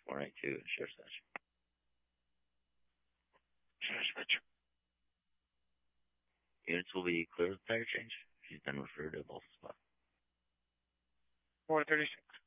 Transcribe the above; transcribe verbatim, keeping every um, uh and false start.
four ninety-two, share switch. Share switch. Units will be clear of the tire change. She's done referred to both spot. four thirty-six.